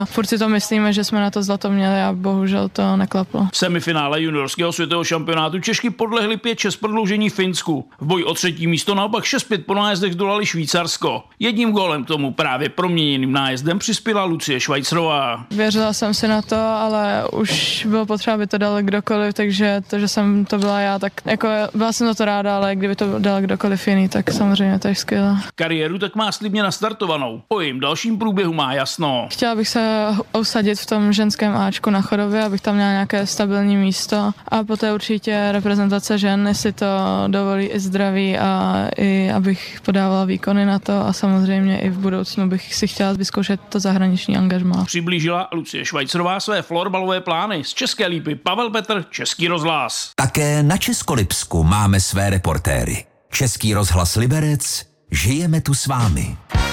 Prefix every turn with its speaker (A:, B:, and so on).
A: Furt si to myslíme, že jsme na to zlato měli a bohužel to neklaplo.
B: V semifinále juniorského světového šampionátu Češky podlehly 5-6 prodloužení Finsku. V boji o třetí místo naopak 6-5 po nájezdech zdolali Švýcarsko. Jedním gólem k tomu právě proměněným nájezdem přispěla Lucie Švajcarová.
A: Věřila jsem si na to, ale už bylo potřeba, aby to dal kdokoliv, takže to, že jsem to byla já, tak jako byla jsem za to ráda, ale kdyby to dal kdokoliv jiný, tak samozřejmě to je skvělé.
B: Kariéru tak má slibně nastartovanou. O jejím dalším průběhu má jasno.
A: Chtěla bych se usadit v tom ženském Ačku na Chodově, abych tam měla nějaké stabilní místo a poté určitě reprezentace žen, jestli to dovolí i zdraví a i abych podávala výkony na to a samozřejmě i v budoucnu bych si chtěla vyzkoušet to zahraniční angažmá.
B: Přiblížila Lucie Švajcarová své florbalové plány. Z České Lípy Pavel Petr, Český rozhlas.
C: Také na Českolipsku máme své reportéry. Český rozhlas Liberec, žijeme tu s vámi.